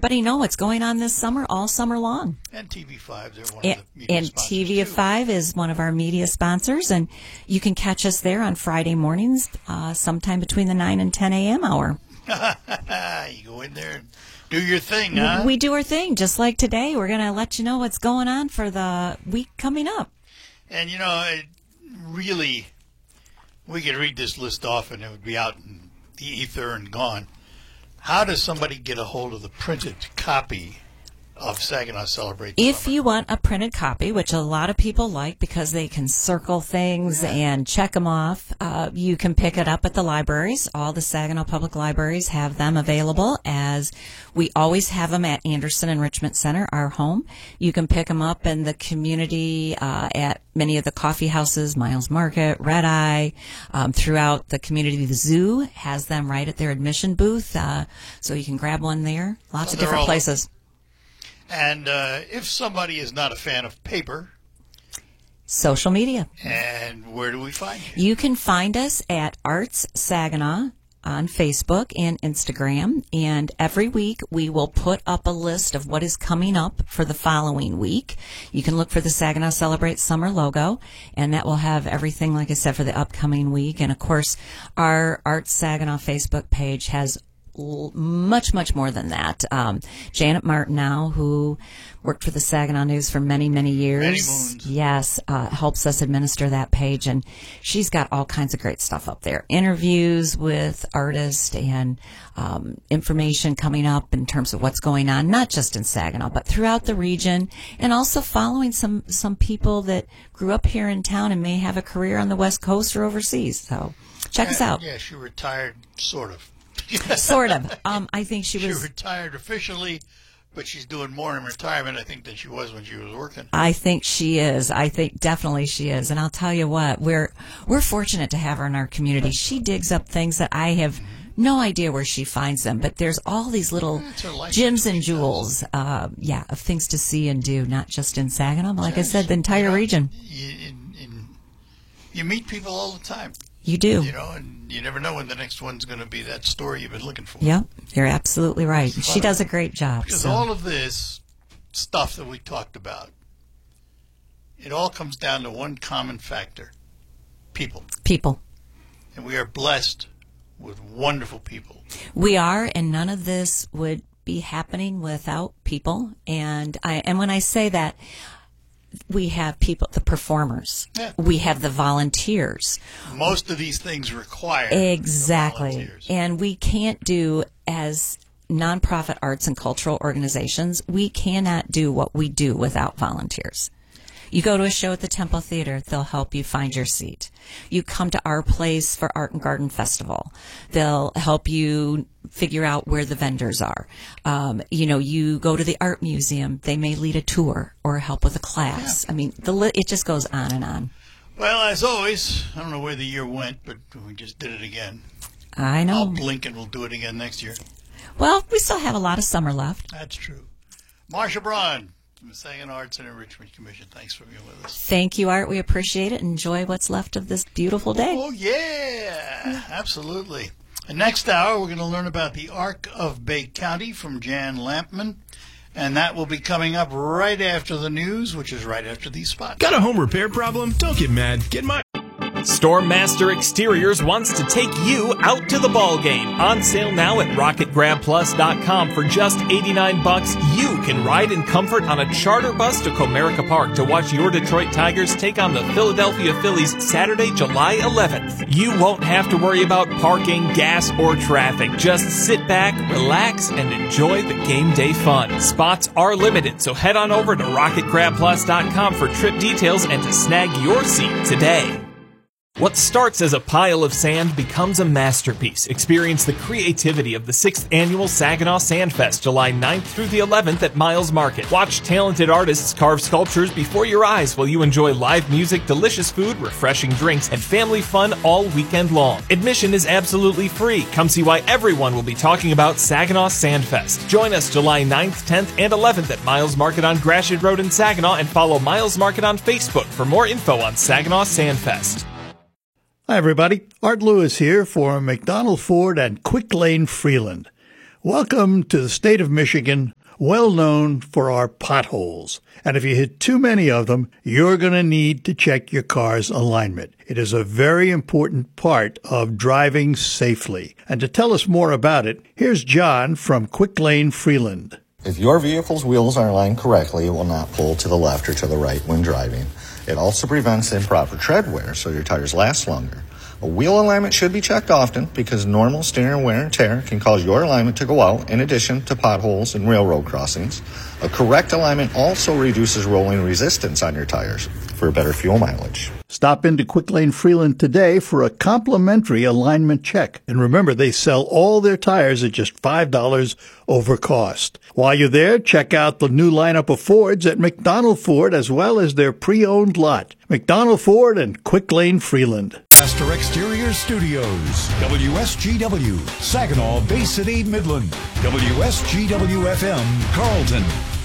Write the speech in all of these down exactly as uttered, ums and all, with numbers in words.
everybody know what's going on this summer, all summer long. And T V five, they're one and, of the media and sponsors T V five is one of our media sponsors, and you can catch us there on Friday mornings, uh, sometime between the nine and ten a.m. hour. You go in there and do your thing, huh? We do our thing, just like today. We're going to let you know what's going on for the week coming up. And, you know, it really, we could read this list off and it would be out in the ether and gone. How does somebody get a hold of the printed copy of Saginaw Celebrate If Summer? you want a printed copy, which a lot of people like because they can circle things and check them off, uh, you can pick it up at the libraries. All the Saginaw Public Libraries have them available, as we always have them at Anderson Enrichment Center, our home. You can pick them up in the community uh, at many of the coffee houses, Miles Market, Red Eye, um, throughout the community. The zoo has them right at their admission booth, uh, so you can grab one there. Lots So of they're different all- places. And uh, if somebody is not a fan of paper, Social media. and where do we find you? You can find us at Arts Saginaw on Facebook and Instagram, and every week we will put up a list of what is coming up for the following week. You can look for the Saginaw Celebrate Summer logo, and that will have everything, like I said, for the upcoming week. And of course, our Arts Saginaw Facebook page has l- much, much more than that. Um, Janet Martineau, who worked for the Saginaw News for many, many years. Many moons. Yes, uh, helps us administer that page, and she's got all kinds of great stuff up there. Interviews with artists and um, information coming up in terms of what's going on, not just in Saginaw, but throughout the region, and also following some, some people that grew up here in town and may have a career on the West Coast or overseas. So check us out. Yeah, she retired, sort of. Sort of. Um, I think she She was... retired officially, but she's doing more in retirement, I think, than she was when she was working. I think she is. I think definitely she is. And I'll tell you what, we're we're fortunate to have her in our community. She digs up things that I have no idea where she finds them, but there's all these little It's her life gems and she does. jewels, uh, yeah, of things to see and do, not just in Saginaw, but like I said, the You entire know, region. You, in, in, you meet people all the time, You do. you know, and you never know when the next one's going to be that story you've been looking for. Yep, you're absolutely right. It's She fun. does a great job. Because so. all of this stuff that we talked about, it all comes down to one common factor: people. People. And we are blessed with wonderful people. We are, and none of this would be happening without people. And I, and when I say that, we have people, the performers. Yeah. We have the volunteers. Most of these things require Exactly. volunteers. And we can't do, as nonprofit arts and cultural organizations, we cannot do what we do without volunteers. You go to a show at the Temple Theater, they'll help you find your seat. You come to our place for Art and Garden Festival, they'll help you figure out where the vendors are. Um, you know, you go to the art museum, they may lead a tour or help with a class. I mean, the li- it just goes on and on. Well, as always, I don't know where the year went, but we just did it again. I I'll know. blink and we'll do it again next year. Well, we still have a lot of summer left. That's true. Marsha Braun from the Saginaw Arts and Enrichment Commission, thanks for being with us. Thank you, Art. We appreciate it. Enjoy what's left of this beautiful day. Oh, yeah, absolutely. And next hour, we're going to learn about the Ark of Bay County from Jan Lampman. And that will be coming up right after the news, which is right after these spots. Got a home repair problem? Don't get mad. Get my... Stormmaster Exteriors wants to take you out to the ball game. On sale now at rocket grab plus dot com for just eighty-nine bucks. You can ride in comfort on a charter bus to Comerica Park to watch your Detroit Tigers take on the Philadelphia Phillies Saturday, July eleventh. You won't have to worry about parking, gas, or traffic. Just sit back, relax, and enjoy the game day fun. Spots are limited, so head on over to rocket grab plus dot com for trip details and to snag your seat today. What starts as a pile of sand becomes a masterpiece. Experience the creativity of the sixth Annual Saginaw Sandfest, July ninth through the eleventh at Miles Market. Watch talented artists carve sculptures before your eyes while you enjoy live music, delicious food, refreshing drinks, and family fun all weekend long. Admission is absolutely free. Come see why everyone will be talking about Saginaw Sandfest. Join us July ninth, tenth, and eleventh at Miles Market on Gratiot Road in Saginaw, and follow Miles Market on Facebook for more info on Saginaw Sandfest. Hi, everybody. Art Lewis here for McDonald Ford and Quick Lane Freeland. Welcome to the state of Michigan, well known for our potholes. And if you hit too many of them, you're going to need to check your car's alignment. It is a very important part of driving safely. And to tell us more about it, here's John from Quick Lane Freeland. If your vehicle's wheels are aligned correctly, it will not pull to the left or to the right when driving. It also prevents improper tread wear, so your tires last longer. A wheel alignment should be checked often because normal steering wear and tear can cause your alignment to go out in addition to potholes and railroad crossings. A correct alignment also reduces rolling resistance on your tires for better fuel mileage. Stop into Quick Lane Freeland today for a complimentary alignment check. And remember, they sell all their tires at just five dollars over cost. While you're there, check out the new lineup of Fords at McDonald Ford as well as their pre-owned lot. McDonald Ford and Quick Lane Freeland. Master Exterior Studios, W S G W, Saginaw, Bay City, Midland, W S G W F M, Carlton.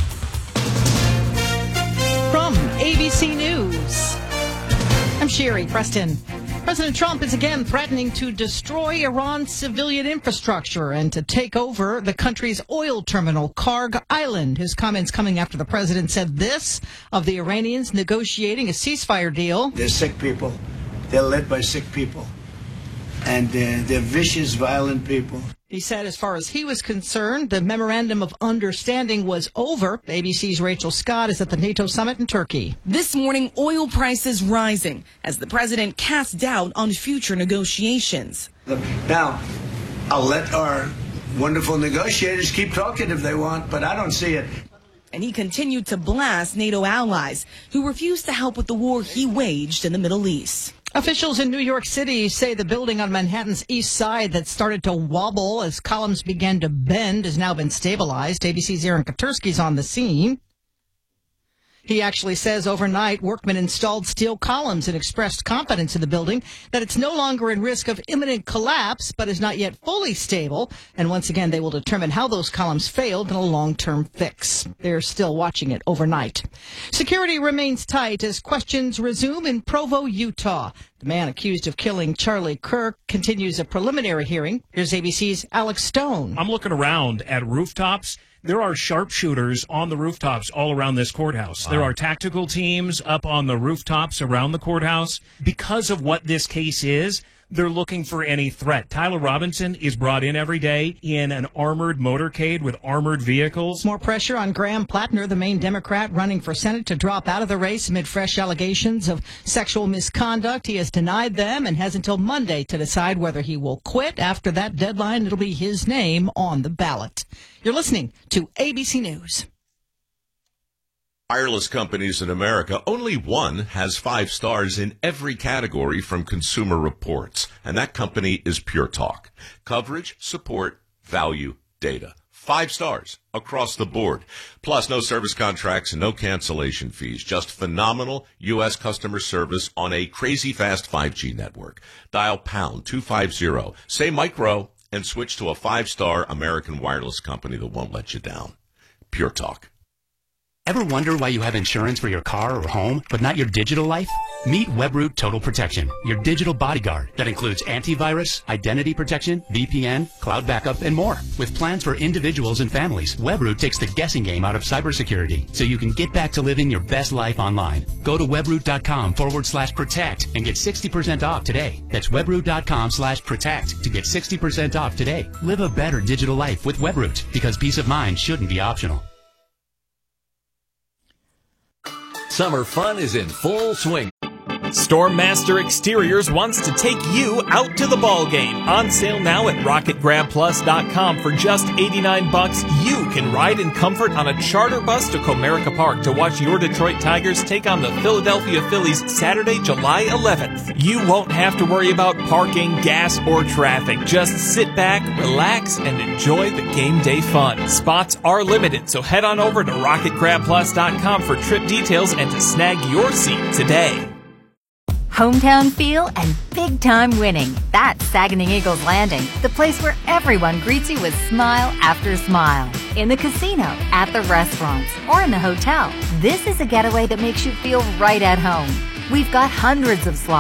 From A B C News, I'm Sherry Preston. President Trump is again threatening to destroy Iran's civilian infrastructure and to take over the country's oil terminal, Karg Island. His comments coming after the president said this of the Iranians negotiating a ceasefire deal. They're sick people. They're led by sick people. And uh, they're vicious, violent people. He said as far as he was concerned, the memorandum of understanding was over. A B C's Rachel Scott is at the NATO summit in Turkey. This morning, oil prices rising as the president casts doubt on future negotiations. Look, now, I'll let our wonderful negotiators keep talking if they want, but I don't see it. And he continued to blast NATO allies who refused to help with the war he waged in the Middle East. Officials in New York City say the building on Manhattan's east side that started to wobble as columns began to bend has now been stabilized. A B C's Aaron Katersky's on the scene. He actually says overnight workmen installed steel columns and expressed confidence in the building that it's no longer in risk of imminent collapse, but is not yet fully stable. And once again, they will determine how those columns failed in a long-term fix. They're still watching it overnight. Security remains tight as questions resume in Provo, Utah. The man accused of killing Charlie Kirk continues a preliminary hearing. Here's A B C's Alex Stone. I'm looking around at rooftops. There are sharpshooters on the rooftops all around this courthouse. Wow. There are tactical teams up on the rooftops around the courthouse. Because of what this case is, they're looking for any threat. Tyler Robinson is brought in every day in an armored motorcade with armored vehicles. More pressure on Graham Plattner, the main Democrat running for Senate, to drop out of the race amid fresh allegations of sexual misconduct. He has denied them and has until Monday to decide whether he will quit. After that deadline, it'll be his name on the ballot. You're listening to A B C News. Wireless companies in America, only one has five stars in every category from Consumer Reports, and that company is Pure Talk. Coverage, support, value, data. Five stars across the board. Plus, no service contracts and no cancellation fees. Just phenomenal U S customer service on a crazy fast five G network. Dial pound two fifty, say micro, and switch to a five-star American wireless company that won't let you down. Pure Talk. Ever wonder why you have insurance for your car or home, but not your digital life? Meet Webroot Total Protection, your digital bodyguard that includes antivirus, identity protection, V P N, cloud backup, and more. With plans for individuals and families, Webroot takes the guessing game out of cybersecurity, so you can get back to living your best life online. Go to webroot.com forward slash protect and get sixty percent off today. That's webroot.com slash protect to get sixty percent off today. Live a better digital life with Webroot, because peace of mind shouldn't be optional. Summer fun is in full swing. Stormmaster Exteriors wants to take you out to the ball game. On sale now at rocket grab plus dot com for just eighty-nine bucks. You can ride in comfort on a charter bus to Comerica Park to watch your Detroit Tigers take on the Philadelphia Phillies Saturday, July eleventh. You won't have to worry about parking, gas, or traffic. Just sit back, relax, and enjoy the game day fun. Spots are limited, so head on over to rocket grab plus dot com for trip details and to snag your seat today. Hometown feel and big-time winning. That's Saginaw Eagles Landing, the place where everyone greets you with smile after smile. In the casino, at the restaurants, or in the hotel, this is a getaway that makes you feel right at home. We've got hundreds of slots,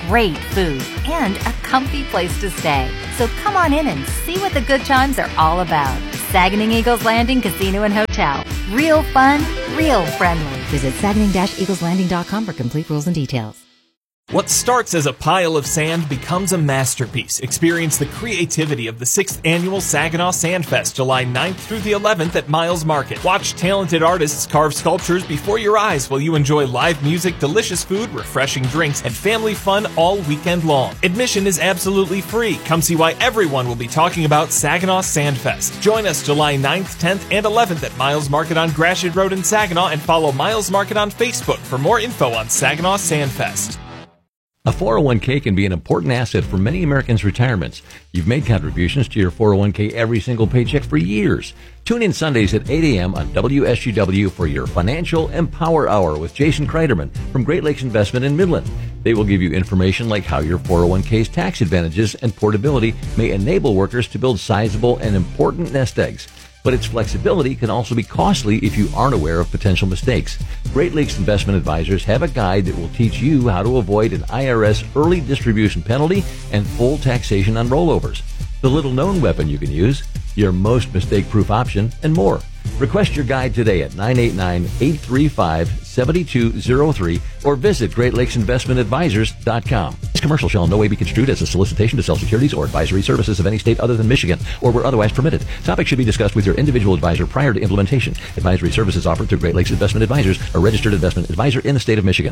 great food, and a comfy place to stay. So come on in and see what the good times are all about. Saganing Eagles Landing Casino and Hotel. Real fun, real friendly. Visit Saganing Eagles Landing dot com for complete rules and details. What starts as a pile of sand becomes a masterpiece. Experience the creativity of the sixth Annual Saginaw Sandfest, July ninth through the eleventh at Miles Market. Watch talented artists carve sculptures before your eyes while you enjoy live music, delicious food, refreshing drinks, and family fun all weekend long. Admission is absolutely free. Come see why everyone will be talking about Saginaw Sandfest. Join us July ninth, tenth, and eleventh at Miles Market on Gratiot Road in Saginaw, and follow Miles Market on Facebook for more info on Saginaw Sandfest. A four oh one k can be an important asset for many Americans' retirements. You've made contributions to your four oh one k every single paycheck for years. Tune in Sundays at eight a.m. on W S G W for your Financial Empower Hour with Jason Kreiderman from Great Lakes Investment in Midland. They will give you information like how your four oh one k's tax advantages and portability may enable workers to build sizable and important nest eggs. But its flexibility can also be costly if you aren't aware of potential mistakes. Great Lakes Investment Advisors have a guide that will teach you how to avoid an I R S early distribution penalty and full taxation on rollovers. The little-known weapon you can use, your most mistake-proof option, and more. Request your guide today at nine eight nine, eight three five, seven two zero three or visit Great Lakes Investment Advisors dot com. This commercial shall in no way be construed as a solicitation to sell securities or advisory services of any state other than Michigan or where otherwise permitted. Topics should be discussed with your individual advisor prior to implementation. Advisory services offered through Great Lakes Investment Advisors, a registered investment advisor in the state of Michigan.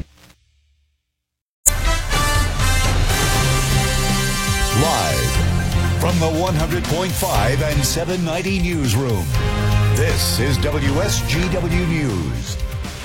Live from the one hundred point five and seven ninety newsroom, this is W S G W News.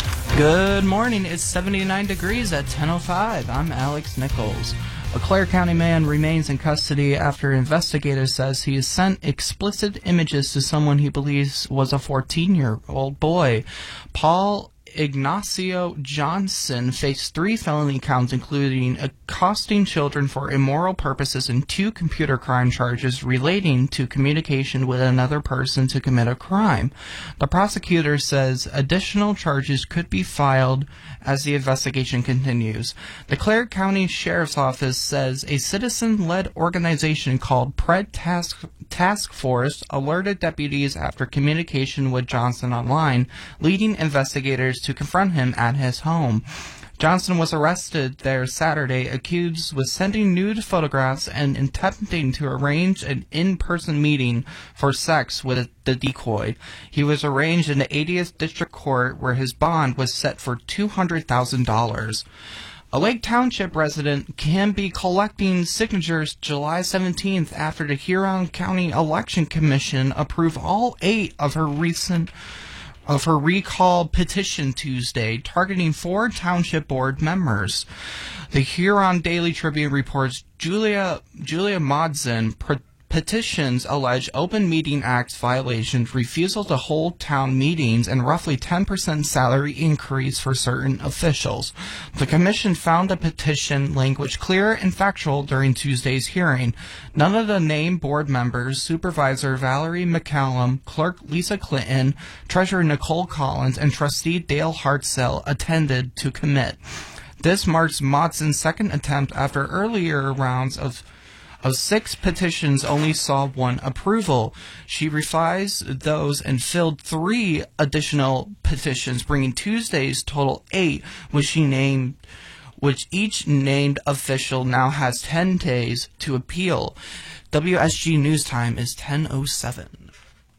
Good morning. It's seventy-nine degrees at ten oh five. I'm Alex Nichols. A Clare County man remains in custody after investigators says he has sent explicit images to someone he believes was a fourteen-year-old boy. Paul Ignacio Johnson faced three felony counts, including accosting children for immoral purposes and two computer crime charges relating to communication with another person to commit a crime. The prosecutor says additional charges could be filed as the investigation continues. The Clare County Sheriff's Office says a citizen-led organization called Pred Task, Task Force alerted deputies after communication with Johnson online, leading investigators to confront him at his home. Johnson was arrested there Saturday, accused with sending nude photographs and attempting to arrange an in-person meeting for sex with the decoy. He was arraigned in the eightieth District Court, where his bond was set for two hundred thousand dollars. A Lake Township resident can be collecting signatures July seventeenth after the Huron County Election Commission approved all eight of her recent of her recall petition Tuesday, targeting four township board members. The Huron Daily Tribune reports Julia Julia Modson petitions allege Open Meeting Act violations, refusal to hold town meetings, and roughly ten percent salary increase for certain officials. The commission found the petition language clear and factual during Tuesday's hearing. None of the named board members, Supervisor Valerie McCallum, Clerk Lisa Clinton, Treasurer Nicole Collins, and Trustee Dale Hartzell attended to commit. This marks Modson's second attempt after earlier rounds of Of six petitions, only saw one approval. She revised those and filled three additional petitions, bringing Tuesday's total eight, which she named, which each named official now has ten days to appeal. W S G News Time is ten oh seven.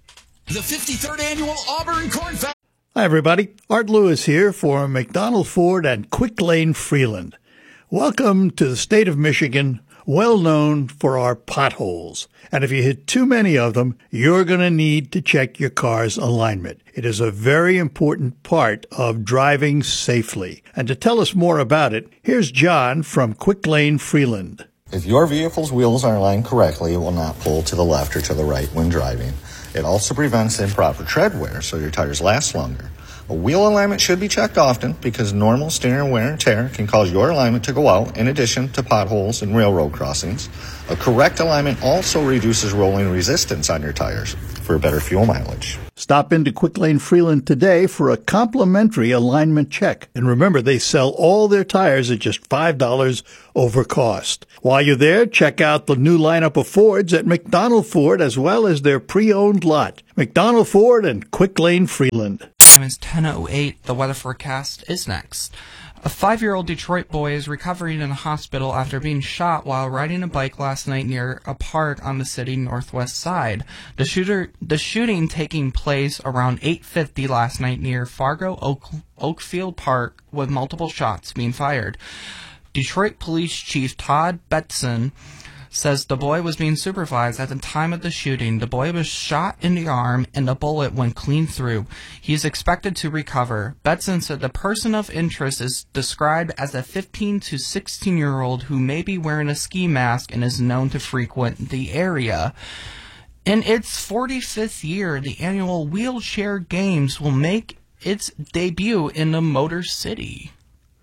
The fifty-third Annual Auburn Corn Festival. Hi, everybody. Art Lewis here for McDonald Ford and Quick Lane Freeland. Welcome to the state of Michigan, well known for our potholes. And if you hit too many of them, you're going to need to check your car's alignment. It is a very important part of driving safely. And to tell us more about it, here's John from Quick Lane Freeland. If your vehicle's wheels are aligned correctly, it will not pull to the left or to the right when driving. It also prevents improper tread wear, so your tires last longer. A wheel alignment should be checked often because normal steering wear and tear can cause your alignment to go out, in addition to potholes and railroad crossings. A correct alignment also reduces rolling resistance on your tires for better fuel mileage. Stop into Quick Lane Freeland today for a complimentary alignment check. And remember, they sell all their tires at just five dollars over cost. While you're there, check out the new lineup of Fords at McDonald Ford as well as their pre-owned lot. McDonald Ford and Quick Lane Freeland. Time is ten oh eight. The weather forecast is next. A five-year-old Detroit boy is recovering in a hospital after being shot while riding a bike last night near a park on the city northwest side. The shooter, the shooting taking place around eight fifty last night near Fargo Oak, Oakfield Park, with multiple shots being fired. Detroit Police Chief Todd Betson says the boy was being supervised at the time of the shooting. The boy was shot in the arm and the bullet went clean through. He is expected to recover. Betson said the person of interest is described as a fifteen to sixteen year old who may be wearing a ski mask and is known to frequent the area. In its forty-fifth year, the annual Wheelchair Games will make its debut in the Motor City.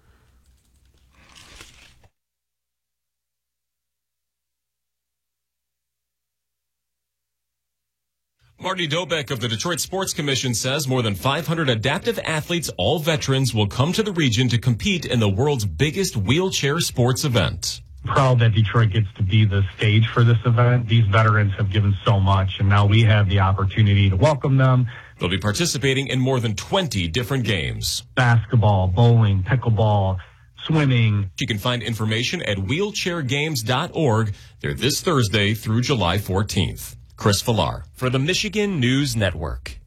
Marty Dobeck of the Detroit Sports Commission says more than five hundred adaptive athletes, all veterans, will come to the region to compete in the world's biggest wheelchair sports event. Proud that Detroit gets to be the stage for this event. These veterans have given so much, and now we have the opportunity to welcome them. They'll be participating in more than twenty different games. Basketball, bowling, pickleball, swimming. You can find information at wheelchair games dot org. They're this Thursday through July fourteenth. Chris Villar for the Michigan News Network.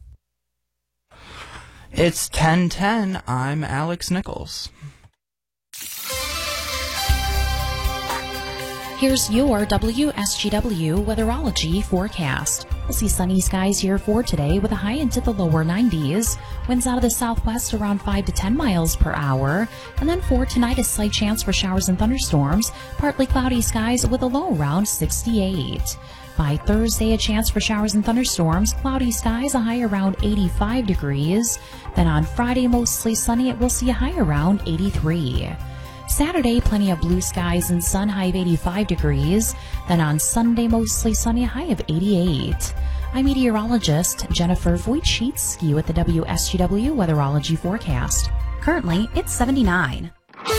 It's ten ten. I'm Alex Nichols. Here's your W S G W weatherology forecast. We'll see sunny skies here for today with a high into the lower nineties. Winds out of the southwest around five to ten miles per hour. And then for tonight, a slight chance for showers and thunderstorms. Partly cloudy skies with a low around sixty-eight. By Thursday, a chance for showers and thunderstorms. Cloudy skies, a high around eighty-five degrees. Then on Friday, mostly sunny. It will see a high around eighty-three. Saturday, plenty of blue skies and sun, high of eighty-five degrees. Then on Sunday, mostly sunny, a high of eighty-eight. I'm meteorologist Jennifer Wojcicki with the W S G W weatherology forecast. Currently, it's seventy-nine.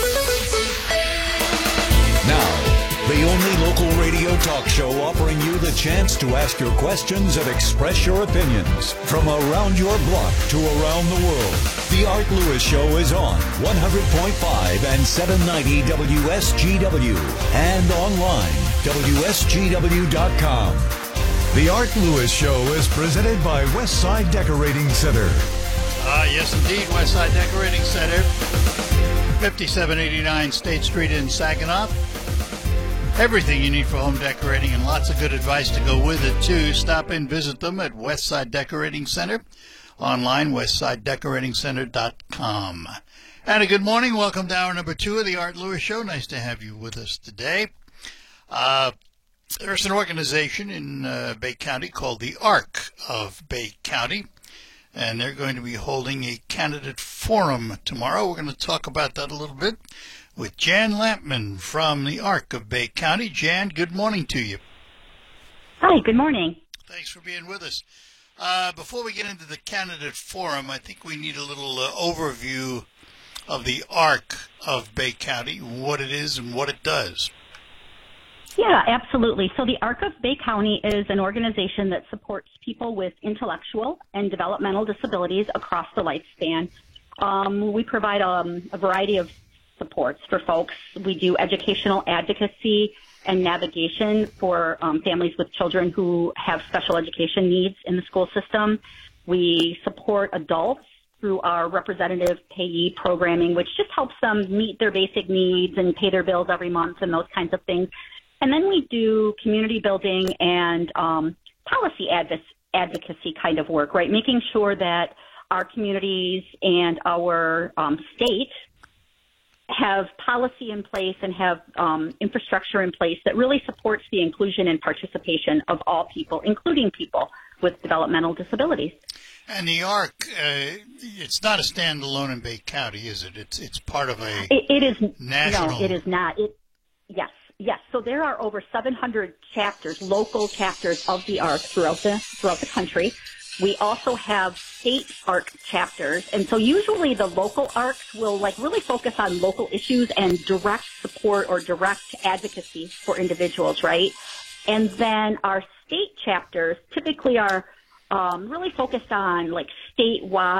Now, the only local radio talk show offering you the chance to ask your questions and express your opinions from around your block to around the world. The Art Lewis Show is on one hundred point five and seven ninety W S G W and online, W S G W dot com. The Art Lewis Show is presented by Westside Decorating Center. Ah, uh, yes, indeed, Westside Decorating Center, fifty-seven eighty-nine State Street in Saginaw. Everything you need for home decorating and lots of good advice to go with it, too. Stop in, visit them at Westside Decorating Center. Online, westside decorating center dot com. And a good morning. Welcome to hour number two of the Art Lewis Show. Nice to have you with us today. Uh, there's an organization in uh, Bay County called the ARC of Bay County, and they're going to be holding a candidate forum tomorrow. We're going to talk about that a little bit with Jan Lampman from the ARC of Bay County. Jan, good morning to you. Hi, good morning. Thanks for being with us. Uh, before we get into the candidate forum, I think we need a little uh, overview of the ARC of Bay County, what it is and what it does. Yeah, absolutely. So the ARC of Bay County is an organization that supports people with intellectual and developmental disabilities across the lifespan. Um, we provide um, a variety of supports for folks. We do educational advocacy and navigation for um, families with children who have special education needs in the school system. We support adults through our representative payee programming, which just helps them meet their basic needs and pay their bills every month and those kinds of things. And then we do community building and um, policy adv- advocacy kind of work, right? Making sure that our communities and our um, state have policy in place and have um, infrastructure in place that really supports the inclusion and participation of all people, including people with developmental disabilities. And the ARC, uh, it's not a standalone in Bay County, is it? It's it's part of a it, it is national. No, it is not. It yes, yes. So there are over seven hundred chapters, local chapters of the ARC throughout the throughout the country. We also have state A R C chapters. And so usually the local A R Cs will like really focus on local issues and direct support or direct advocacy for individuals, right? And then our state chapters typically are um, really focused on like statewide